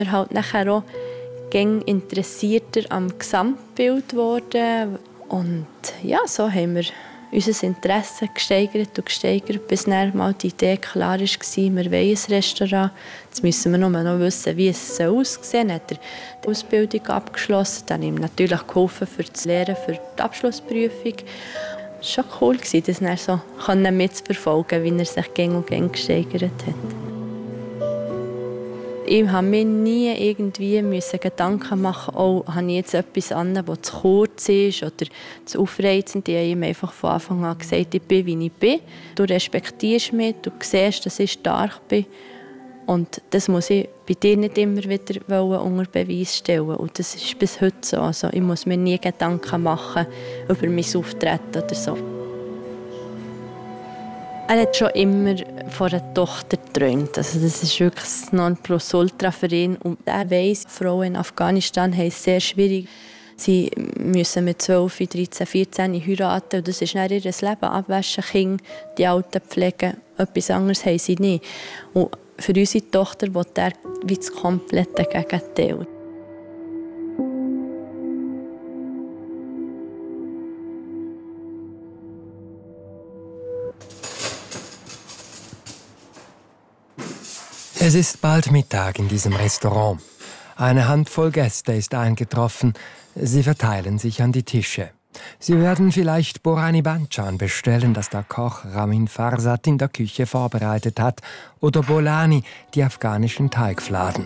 Wir halt nachher auch gäng interessierter am Gesamtbild geworden. Und ja, so haben wir unser Interesse gesteigert, bis dann mal die Idee klar war, wir wollen ein Restaurant. Jetzt müssen wir nur noch wissen, wie es aussehen soll. Dann hat er die Ausbildung abgeschlossen, dann ihm natürlich geholfen für das Lehren, für die Abschlussprüfung. Es war schon cool, das dann so mitzuverfolgen, wie er sich gäng und gäng gesteigert hat. Ich musste mir nie irgendwie Gedanken machen, habe ich jetzt etwas an, das zu kurz ist oder zu aufreizend. Ich habe ihm einfach von Anfang an gesagt, ich bin, wie ich bin. Du respektierst mich, du siehst, dass ich stark bin. Und das muss ich bei dir nicht immer wieder unter Beweis stellen. Und das ist bis heute so. Also ich muss mir nie Gedanken machen über mein Auftreten oder so. Er hat schon immer von einer Tochter geträumt. Also das ist wirklich das Nonplusultra für ihn. Und er weiss, Frauen in Afghanistan haben es sehr schwierig. Sie müssen mit 12, 13, 14 heiraten. Und das ist dann ihr Leben. Abwaschen, Kinder, die Alten pflegen. Etwas anderes haben sie nicht. Und für unsere Tochter will er wie das komplette Gegenteil. Es ist bald Mittag in diesem Restaurant. Eine Handvoll Gäste ist eingetroffen. Sie verteilen sich an die Tische. Sie werden vielleicht Borani Banchan bestellen, das der Koch Ramin Farsad in der Küche vorbereitet hat, oder Bolani, die afghanischen Teigfladen.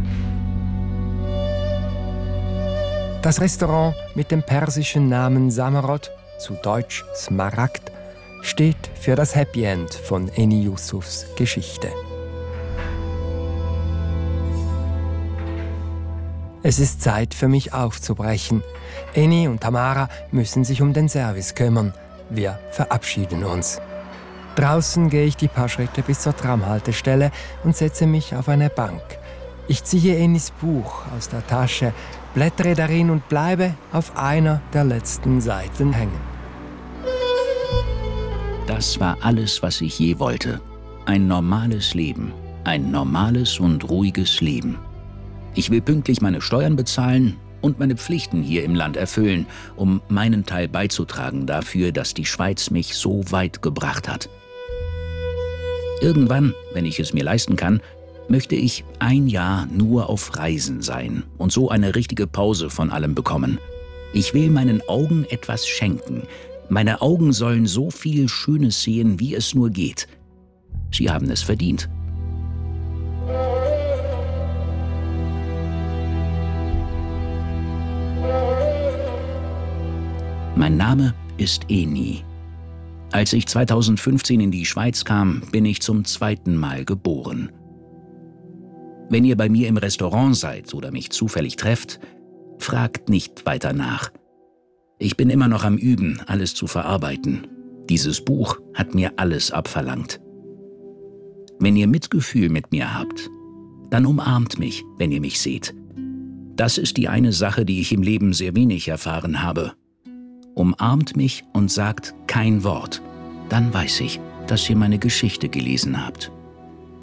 Das Restaurant mit dem persischen Namen Samarot, zu Deutsch Smaragd, steht für das Happy End von Eni Yusufs Geschichte. Es ist Zeit für mich aufzubrechen. Eni und Tamara müssen sich um den Service kümmern. Wir verabschieden uns. Draußen gehe ich die paar Schritte bis zur Tramhaltestelle und setze mich auf eine Bank. Ich ziehe Enis Buch aus der Tasche, blättere darin und bleibe auf einer der letzten Seiten hängen. Das war alles, was ich je wollte. Ein normales Leben. Ein normales und ruhiges Leben. Ich will pünktlich meine Steuern bezahlen und meine Pflichten hier im Land erfüllen, um meinen Teil beizutragen dafür, dass die Schweiz mich so weit gebracht hat. Irgendwann, wenn ich es mir leisten kann, möchte ich ein Jahr nur auf Reisen sein und so eine richtige Pause von allem bekommen. Ich will meinen Augen etwas schenken. Meine Augen sollen so viel Schönes sehen, wie es nur geht. Sie haben es verdient. Mein Name ist Eni. Als ich 2015 in die Schweiz kam, bin ich zum 2. Mal geboren. Wenn ihr bei mir im Restaurant seid oder mich zufällig trefft, fragt nicht weiter nach. Ich bin immer noch am Üben, alles zu verarbeiten. Dieses Buch hat mir alles abverlangt. Wenn ihr Mitgefühl mit mir habt, dann umarmt mich, wenn ihr mich seht. Das ist die eine Sache, die ich im Leben sehr wenig erfahren habe. Umarmt mich und sagt kein Wort. Dann weiß ich, dass ihr meine Geschichte gelesen habt.